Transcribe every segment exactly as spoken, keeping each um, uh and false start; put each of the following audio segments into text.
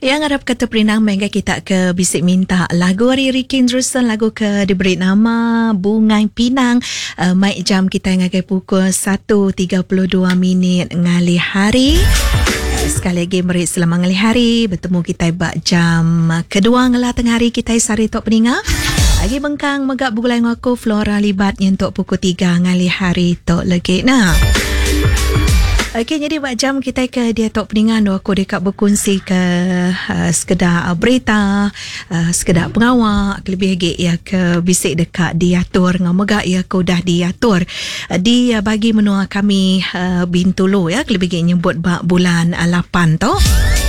Yang harap kata perinang mengga kita ke bisik minta lagu hari Ricky Anderson, lagu ke diberi nama Bungai Pinang. Uh, Mic jam kita ngagai pukul satu tiga puluh dua minit ngali hari. Uh, sekali lagi merit selama ngali hari bertemu kita bak jam kedua ngala tengah hari kita sari tok peninga. Lagi bengkang megak bugulai ngaku Flora libat nyentuk pukul tiga ngali hari tok lagi. Nah. Okey, jadi buat jam kita ke dia tok peningan aku dekat berkongsi ke uh, sekedar uh, berita, uh, sekedar pengawak, lebih lagi ya ke bisik dekat diatur ngau megak ya ko dah diatur. Uh, di uh, bagi menua kami uh, Bintulu ya, lebih lagi nyebut bak bulan uh, lapan tu.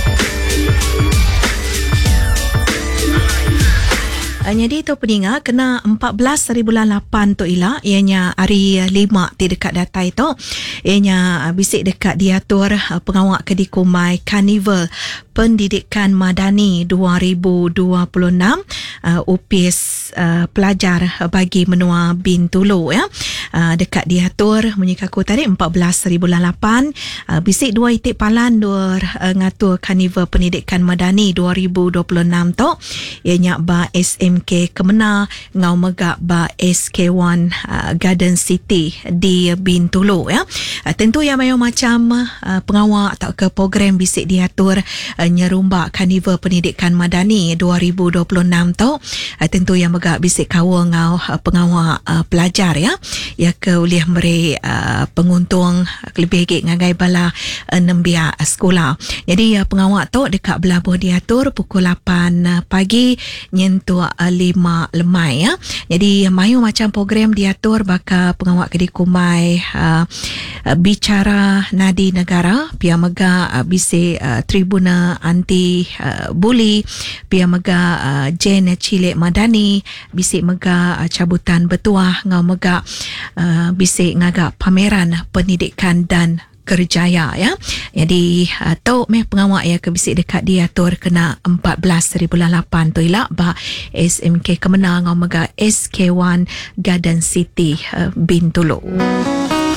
Jadi tu peninga kena empat belas hari bulan lapan tu ila ianya hari lima ti dekat datai tu ianya bisik dekat diatur pengawak kedikumai Carnival Pendidikan Madani dua ribu dua puluh enam uh, U P S uh, pelajar bagi menua Bintulu ya. Uh, dekat diatur menyikaku tadi empat belas hari bulan lapan uh, bisik dua itik palan dua uh, ngatur Carnival Pendidikan Madani dua ribu dua puluh enam tu ianya ba S M K Kemena ngau megak ba S K satu uh, Garden City di Bintulu ya. Uh, tentu yang mayo macam uh, pengawak atau ke program bisik diatur uh, nyerumbak Carnival Pendidikan Madani dua ribu dua puluh enam tu uh, tentu yang megak bisik kawa ngau uh, pengawak uh, pelajar ya. Ya ke oleh meri uh, penguntung lebih lagi ngagai bala uh, nembia uh, sekolah. Jadi uh, pengawak tu dekat belabuh diatur pukul lapan uh, pagi nyentuh uh, lima lemai ya. Jadi mayu macam program diatur baka pengawak kedikumai uh, uh, bicara nadi negara pia mega uh, bisi uh, tribuna anti uh, bully pia mega uh, Jen Cilik Madani bisi mega uh, cabutan betuah ngau mega uh, bisi ngaga pameran pendidikan dan kerjaya ya. Jadi uh, tau meh pengawak ya ke bisik dekat diatur kena empat belas hari bulan lapan tu ilak ba S M K Kemena ngau mega S K satu Garden City uh, Bintulu.